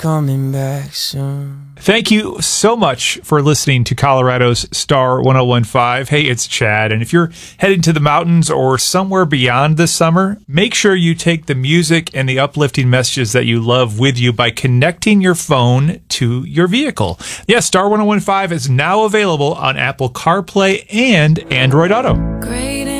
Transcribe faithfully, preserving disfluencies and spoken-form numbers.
coming back soon. Thank you so much for listening to Colorado's Star one oh one five. Hey, it's Chad, and if you're heading to the mountains or somewhere beyond this summer, make sure you take the music and the uplifting messages that you love with you by connecting your phone to your vehicle. Yes, Star one oh one five is now available on Apple CarPlay and Android Auto. Great.